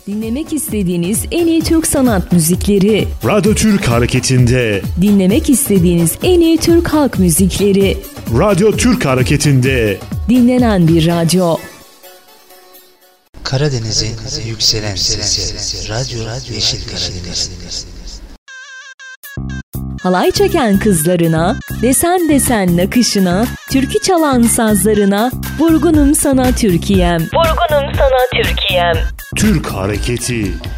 Dinlemek istediğiniz en iyi Türk sanat müzikleri. Radyo Türk Hareketi'nde. Dinlemek istediğiniz en iyi Türk halk müzikleri. Radyo Türk Hareketi'nde. Dinlenen bir radyo. Karadeniz'in yükselen sesi. Radyo Yeşil Karadeniz. Halay çeken kızlarına, desen desen nakışına, türkü çalan sazlarına, vurgunum sana Türkiye'm. Vurgunum sana Türkiye'm. Türk Hareketi.